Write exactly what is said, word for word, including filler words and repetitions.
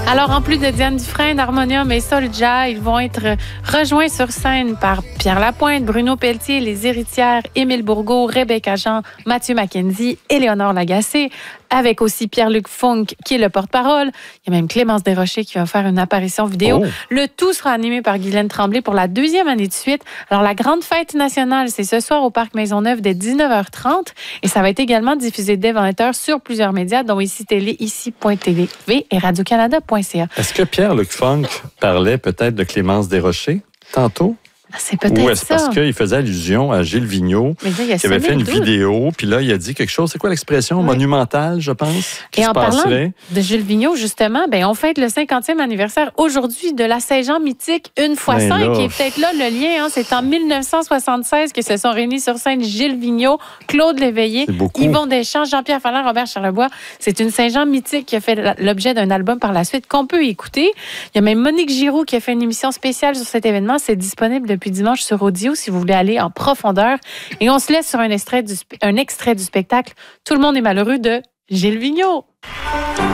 Alors, en plus de Diane Dufresne, Harmonium et Soulja, ils vont être rejoints sur scène par Pierre Lapointe, Bruno Pelletier, Les Héritières, Émile Bourgault, Rebecca Jean, Mathieu Mackenzie, Éléonore Lagacé, avec aussi Pierre-Luc Funk, qui est le porte-parole. Il y a même Clémence Desrochers qui va faire une apparition vidéo. Oh. Le tout sera animé par Guylaine Tremblay pour la deuxième année de suite. Alors, la grande fête nationale, c'est ce soir au Parc Maisonneuve dès dix-neuf heures trente et ça va être également diffusé dès vingt heures sur plusieurs médias, dont Ici Télé, ici point T V et radio-canada point C A. Est-ce que Pierre-Luc Funk parlait peut-être de Clémence Desrochers tantôt? C'est peut-être Ou est-ce ça. parce qu'il faisait allusion à Gilles Vigneault, Mais là, il a qui avait fait une doute. vidéo, puis là, il a dit quelque chose. C'est quoi l'expression? Oui. Monumentale, je pense, qui Et se en parlant passerait. de Gilles Vigneault, justement, ben, on fête le cinquantième anniversaire aujourd'hui de la Saint-Jean mythique une fois Ben cinq, là. qui est peut-être là le lien. Hein, c'est en mille neuf cent soixante-seize que se sont réunis sur scène Gilles Vigneault, Claude Léveillé, C'est beaucoup. Yvon Deschamps, Jean-Pierre Fallon, Robert Charlebois. C'est une Saint-Jean mythique qui a fait l'objet d'un album par la suite qu'on peut écouter. Il y a même Monique Giroux qui a fait une émission spéciale sur cet événement. C'est disponible depuis dimanche sur Audio si vous voulez aller en profondeur. Et on se laisse sur un extrait du, un extrait du spectacle « Tout le monde est malheureux » de Gilles Vigneault.